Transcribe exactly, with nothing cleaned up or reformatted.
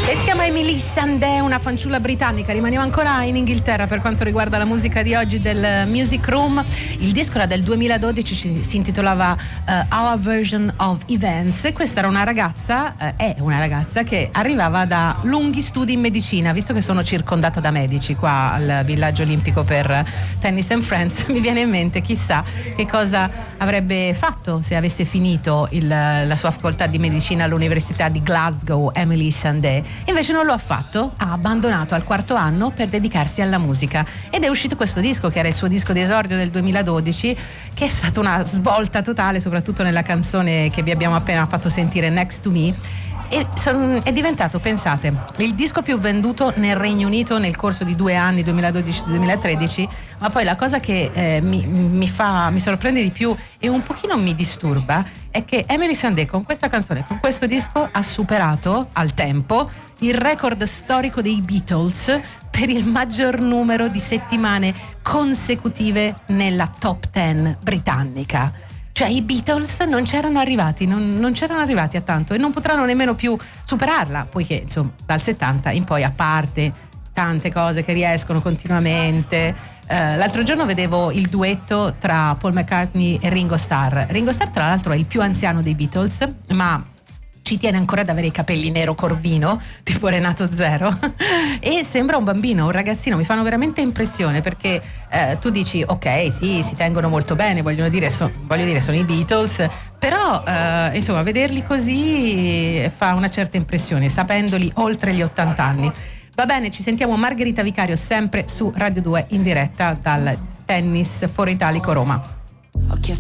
Si chiama Emily Sandé, una fanciulla britannica. Rimaniamo ancora in Inghilterra per quanto riguarda la musica di oggi del Music Room. Il disco era del duemiladodici, si intitolava uh, Our Version of Events, e questa era una ragazza, uh, è una ragazza che arrivava da lunghi studi in medicina. Visto che sono circondata da medici qua al villaggio olimpico per Tennis and Friends, mi viene in mente chissà che cosa avrebbe fatto se avesse finito il, la sua facoltà di medicina all'Università di Glasgow, Emily Sandé. Invece non lo ha fatto, ha abbandonato al quarto anno per dedicarsi alla musica, ed è uscito questo disco che era il suo disco di esordio del duemiladodici, che è stata una svolta totale, soprattutto nella canzone che vi abbiamo appena fatto sentire, Next to Me. E son, è diventato, pensate, il disco più venduto nel Regno Unito nel corso di due anni, duemiladodici duemilatredici. Ma poi la cosa che eh, mi, mi fa mi sorprende di più e un pochino mi disturba è che Emily Sandé con questa canzone, con questo disco, ha superato al tempo il record storico dei Beatles per il maggior numero di settimane consecutive nella top dieci britannica. Cioè i Beatles non c'erano arrivati, non, non c'erano arrivati a tanto, e non potranno nemmeno più superarla, poiché insomma dal settanta in poi, a parte tante cose che riescono continuamente. Eh, l'altro giorno vedevo il duetto tra Paul McCartney e Ringo Starr. Ringo Starr tra l'altro è il più anziano dei Beatles, ma ci tiene ancora ad avere i capelli nero corvino, tipo Renato Zero, e sembra un bambino, un ragazzino. Mi fanno veramente impressione, perché eh, tu dici ok, sì, si tengono molto bene, vogliono dire, so, voglio dire sono i Beatles, però eh, insomma vederli così fa una certa impressione, sapendoli oltre gli ottanta anni. Va bene, ci sentiamo Margherita Vicario sempre su Radio due in diretta dal Tennis Foro Italico Roma.